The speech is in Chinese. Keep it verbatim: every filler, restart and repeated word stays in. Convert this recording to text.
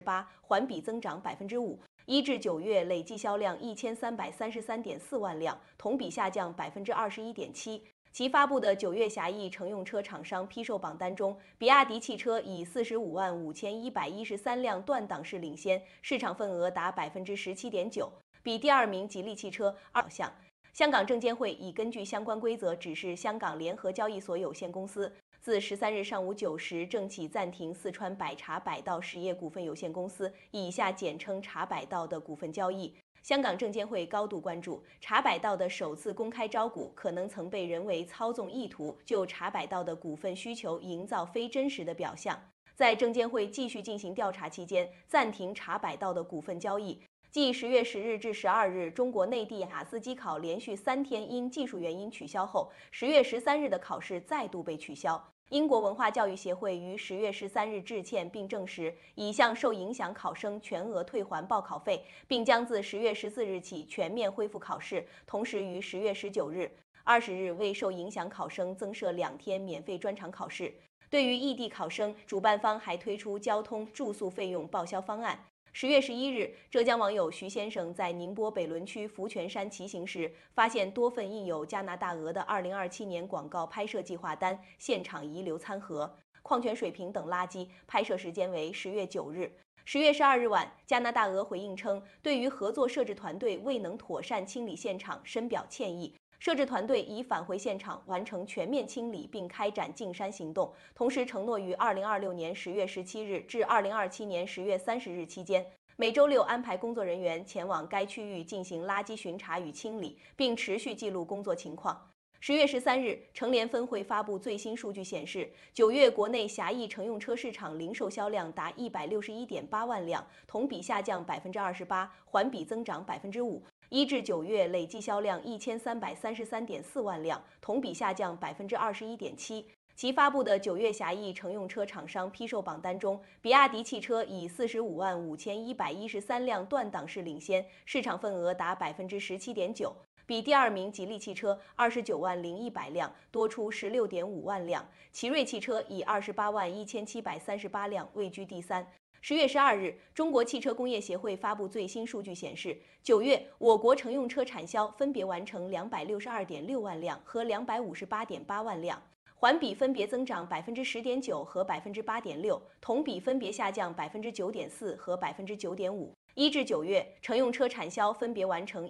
八，环比增长百分之五。一至九月累计销量一千三百三十三点四万辆，同比下降百分之二十一点七。其发布的九月狭义乘用车厂商批售榜单中，比亚迪汽车以四十五万五千一百一十三辆断档式领先，市场份额达百分之十七点九，比第二名吉利汽车二项。香港证监会已根据相关规则指示香港联合交易所有限公司，自十三日上午九时正起暂停四川百茶百道实业股份有限公司（以下简称茶百道）的股份交易。香港证监会高度关注茶百道的首次公开招股可能曾被人为操纵意图就茶百道的股份需求营造非真实的表象，在证监会继续进行调查期间，暂停茶百道的股份交易。继十月十日至十二日中国内地雅思机考连续三天因技术原因取消后，十月十三日的考试再度被取消。英国文化教育协会于十月十三日致歉并证实，已向受影响考生全额退还报考费，并将自十月十四日起全面恢复考试。同时于十月十九日、二十日为受影响考生增设两天免费专场考试。对于异地考生，主办方还推出交通、住宿费用报销方案。十月十一日，浙江网友徐先生在宁波北仑区福泉山骑行时，发现多份印有加拿大鹅的二零二七年广告拍摄计划单，现场遗留餐盒、矿泉水瓶等垃圾，拍摄时间为十月九日。十月十二日晚，加拿大鹅回应称，对于合作摄制团队未能妥善清理现场深表歉意。摄制团队已返回现场完成全面清理并开展净山行动，同时承诺于二零二六年十月十七日至二零二七年十月三十日期间，每周六安排工作人员前往该区域进行垃圾巡查与清理，并持续记录工作情况。十月十三日，成联分会发布最新数据显示，九月国内狭义乘用车市场零售销量达一百六十一点八万辆，同比下降百分之二十八，环比增长百分之五。一至九月累计销量一千三百三十三点四万辆，同比下降百分之二十一点七。其发布的九月狭义乘用车厂商批售榜单中，比亚迪汽车以四十五万五千一百一十三辆断档式领先，市场份额达百分之十七点九，比第二名吉利汽车二十九万零一百辆多出十六点五万辆，奇瑞汽车以二十八万一千七百三十八辆位居第三。十月十二日，中国汽车工业协会发布最新数据显示，九月我国乘用车产销分别完成两百六十二点六万辆和两百五十八点八万辆，环比分别增长百分之十点九和百分之八点六，同比分别下降百分之九点四和百分之九点五。一至九月，乘用车产销分别完成